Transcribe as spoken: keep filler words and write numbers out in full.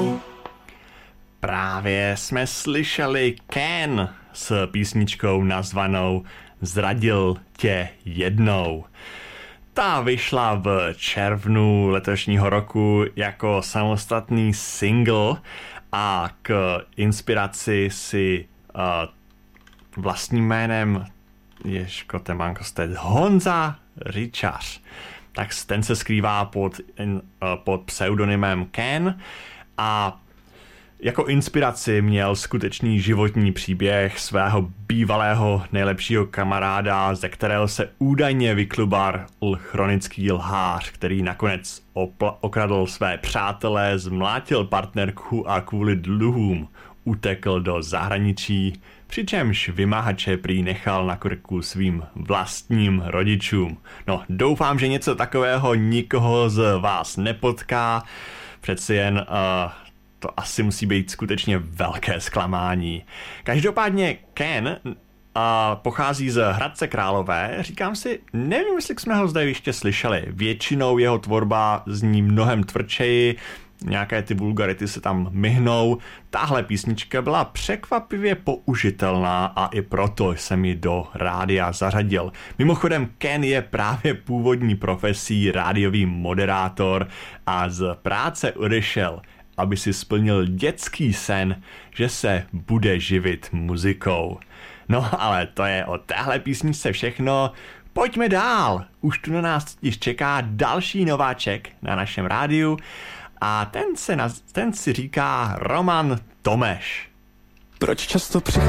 jednou. Právě jsme slyšeli Ken s písničkou nazvanou Zradil tě jednou. Ta vyšla v červnu letošního roku jako samostatný single a k inspiraci si uh, vlastním jménem Ježko Temanko jste Honza Ryčař. Tak ten se skrývá pod, in, uh, pod pseudonymem Ken a jako inspiraci měl skutečný životní příběh svého bývalého nejlepšího kamaráda, ze kterého se údajně vyklubar chronický lhář, který nakonec opla- okradl své přátele, zmlátil partnerku a kvůli dluhům utekl do zahraničí, přičemž vymahače prý nechal na krku svým vlastním rodičům. No, doufám, že něco takového nikoho z vás nepotká, přeci jen uh, to asi musí být skutečně velké zklamání. Každopádně Ken uh, pochází z Hradce Králové. Říkám si, nevím, jestli jsme ho zde ještě slyšeli. Většinou jeho tvorba zní mnohem tvrdšeji, nějaké ty vulgarity se tam myhnou. Tahle písnička byla překvapivě použitelná a i proto jsem ji do rádia zařadil. Mimochodem Ken je právě původní profesí rádiový moderátor a z práce odešel, aby si splnil dětský sen, že se bude živit muzikou. No ale to je o téhle písničce všechno. Pojďme dál. Už tu na nás již čeká další nováček na našem rádiu a ten, se naz- ten si říká Roman Tomeš. Proč často přichází